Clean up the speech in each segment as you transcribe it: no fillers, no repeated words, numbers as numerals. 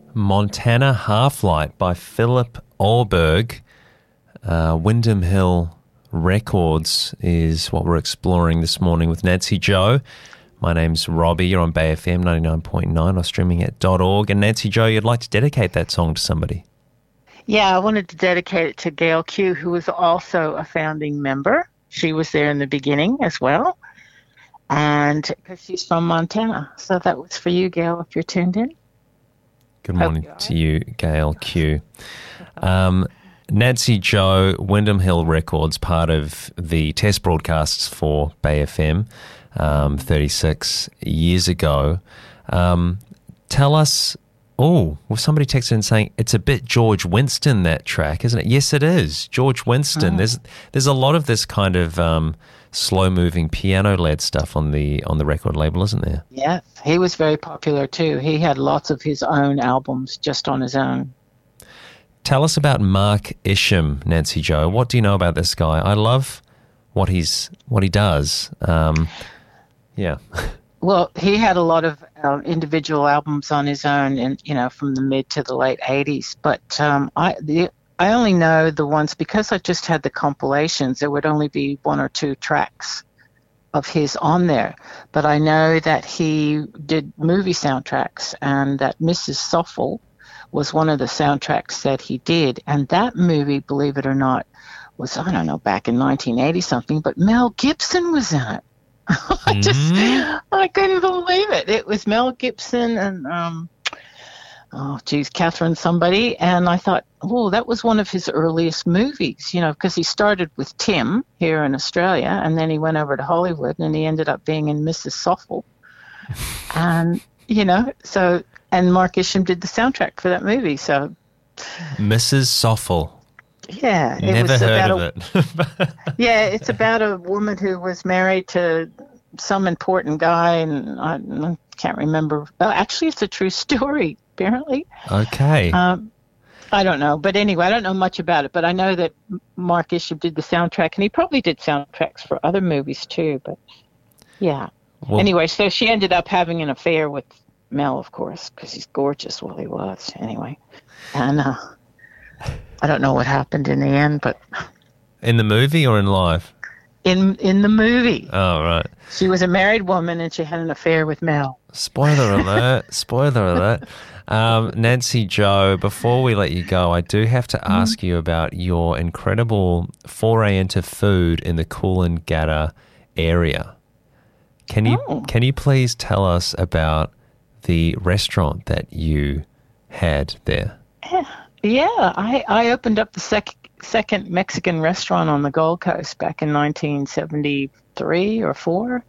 Montana Half-Light by Philip Ohlberg. Windham Hill Records is what we're exploring this morning with Nancy Jo. My name's Robbie. You're on Bay FM 99.9 or streaming at .org. And Nancy Jo, you'd like to dedicate that song to somebody? Yeah, I wanted to dedicate it to Gail Q, who was also a founding member. She was there in the beginning as well, and because she's from Montana. So that was for you, Gail, if you're tuned in. Good morning to you, Gail Q. Nancy Jo, Windham Hill Records, part of the test broadcasts for Bay FM 36 years ago. Tell us, somebody texted in saying it's a bit George Winston, that track, isn't it? Yes, it is. George Winston. There's a lot of this kind of slow-moving piano-led stuff on the record label, isn't there? Yeah, he was very popular too. He had lots of his own albums just on his own. Tell us about Mark Isham, Nancy Jo. What do you know about this guy? I love what he does. Yeah. Well, he had a lot of individual albums on his own, and from the mid to the late '80s. But I only know the ones because I just had the compilations. There would only be one or two tracks of his on there. But I know that he did movie soundtracks, and that Mrs. Soffel was one of the soundtracks that he did. And that movie, believe it or not, was, I don't know, back in 1980 something, but Mel Gibson was in it. I couldn't believe it. It was Mel Gibson and, Catherine somebody. And I thought, that was one of his earliest movies, because he started with Tim here in Australia, and then he went over to Hollywood, and he ended up being in Mrs. Soffel. And, and Mark Isham did the soundtrack for that movie. So, Mrs. Soffel. Yeah, never heard of it. Yeah, it's about a woman who was married to some important guy, and I can't remember. Well, actually, it's a true story, apparently. Okay. I don't know, but anyway, I don't know much about it. But I know that Mark Isham did the soundtrack, and he probably did soundtracks for other movies too. But yeah. Well, anyway, so she ended up having an affair with Mel, of course, because he's gorgeous. Well, he was anyway, and I don't know what happened in the end, but in the movie or in life? In the movie. Oh, right. She was a married woman, and she had an affair with Mel. Spoiler alert! Spoiler alert! Nancy Jo, before we let you go, I do have to ask you about your incredible foray into food in the Coolangatta area. Can you please tell us about the restaurant that you had there? Yeah, I opened up the second Mexican restaurant on the Gold Coast back in 1973 or 4.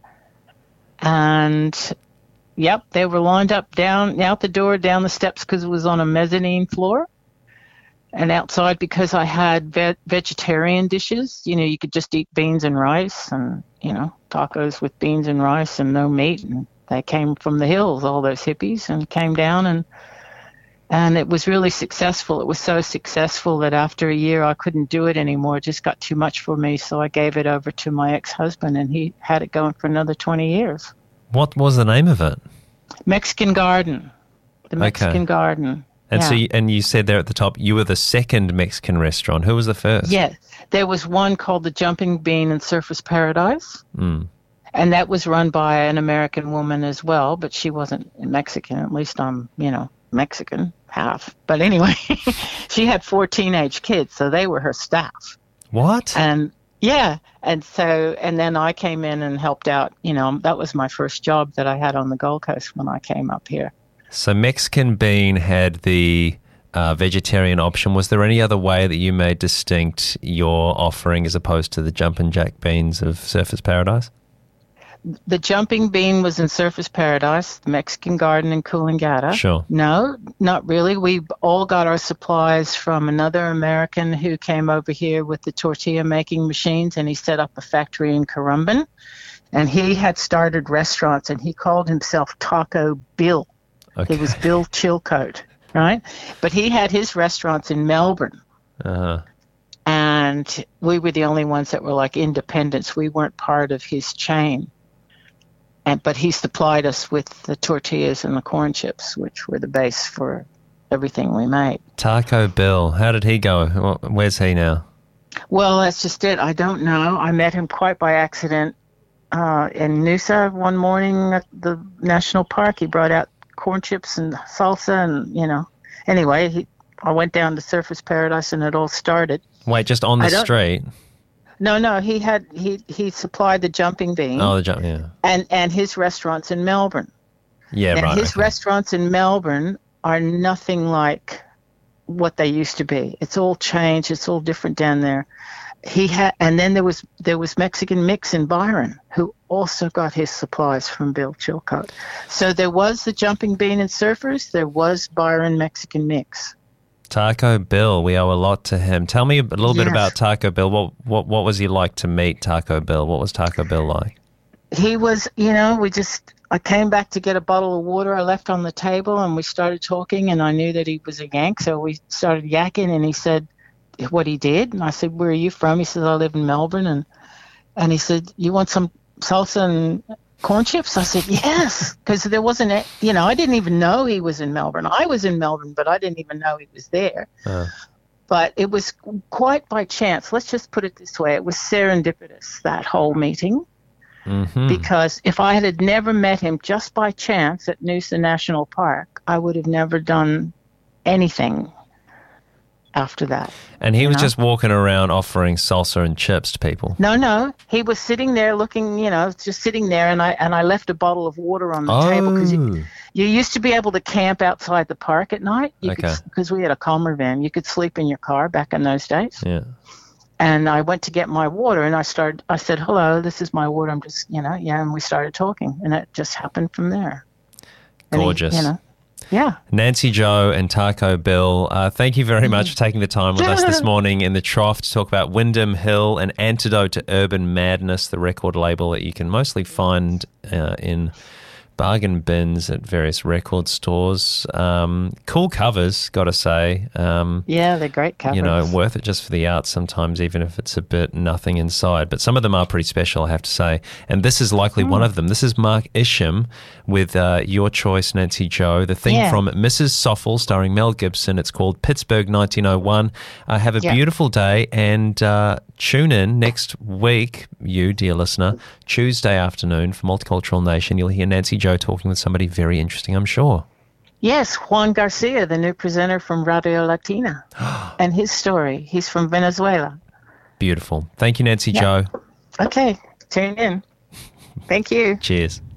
And, yep, they were lined up out the door, down the steps because it was on a mezzanine floor. And outside because I had vegetarian dishes. You could just eat beans and rice and, tacos with beans and rice and no meat. And they came from the hills, all those hippies, and came down and it was really successful. It was so successful that after a year I couldn't do it anymore. It just got too much for me, so I gave it over to my ex-husband, and he had it going for another 20 years. What was the name of it? Mexican Garden. The Mexican Garden. And so you said there at the top, you were the second Mexican restaurant. Who was the first? Yes. There was one called the Jumping Bean in Surfers Paradise. Mm. And that was run by an American woman as well, but she wasn't Mexican. At least I'm, Mexican, half. But anyway, she had 4 teenage kids, so they were her staff. What? And yeah, and then I came in and helped out. That was my first job that I had on the Gold Coast when I came up here. So Mexican Bean had the vegetarian option. Was there any other way that you made distinct your offering as opposed to the Jumpin' Jack Beans of Surfers Paradise? The Jumping Bean was in Surfers Paradise, the Mexican Garden in Coolangatta. Sure. No, not really. We all got our supplies from another American who came over here with the tortilla making machines, and he set up a factory in Currumbin. And he had started restaurants, and he called himself Taco Bill. Okay. It was Bill Chilcote, right? But he had his restaurants in Melbourne. Uh-huh. And we were the only ones that were like independents. We weren't part of his chain. But he supplied us with the tortillas and the corn chips, which were the base for everything we made. Taco Bill, how did he go? Where's he now? Well, that's just it. I don't know. I met him quite by accident in Noosa one morning at the national park. He brought out corn chips and salsa, and Anyway, I went down to Surfers Paradise, and it all started. Wait, just on the street? No. He supplied the Jumping Bean. Oh, yeah. And his restaurants in Melbourne. Yeah, now, right. His restaurants in Melbourne are nothing like what they used to be. It's all changed. It's all different down there. And then there was Mexican Mix in Byron, who also got his supplies from Bill Chilcote. So there was the Jumping Bean and Surfers. There was Byron Mexican Mix. Taco Bill, we owe a lot to him. Tell me a little bit about Taco Bill. What was he like to meet Taco Bill? What was Taco Bill like? He was, I came back to get a bottle of water I left on the table, and we started talking, and I knew that he was a Yank, so we started yakking, and he said what he did, and I said, where are you from? He said, I live in Melbourne, and he said, you want some salsa and corn chips? I said, yes, because there wasn't, I didn't even know he was in Melbourne. I was in Melbourne, but I didn't even know he was there. But it was quite by chance. Let's just put it this way. It was serendipitous, that whole meeting. Mm-hmm. Because if I had never met him just by chance at Noosa National Park, I would have never done anything after that. And he was just walking around offering salsa and chips to people? No. He was sitting there looking, just sitting there, and I left a bottle of water on the table because you used to be able to camp outside the park at night because we had a Commer van. You could sleep in your car back in those days. Yeah. And I went to get my water, and I said, hello, this is my water. I'm just, and we started talking, and it just happened from there. Gorgeous. Yeah. Nancy Jo and Taco Bill, thank you very much for taking the time with us this morning in the Trough to talk about Windham Hill, an antidote to urban madness, the record label that you can mostly find in bargain bins at various record stores. Cool covers, got to say. Yeah, they're great covers. Worth it just for the art sometimes, even if it's a bit nothing inside. But some of them are pretty special, I have to say. And this is likely one of them. This is Mark Isham with Your Choice, Nancy Jo. The theme from Mrs. Soffel, starring Mel Gibson. It's called Pittsburgh 1901. Have a beautiful day, and tune in next week, you, dear listener, Tuesday afternoon for Multicultural Nation. You'll hear Nancy Jo talking with somebody very interesting, I'm sure. Yes, Juan Garcia, the new presenter from Radio Latina, and his story. He's from Venezuela. Beautiful. Thank you, Nancy Jo. Okay, tune in. Thank you. Cheers.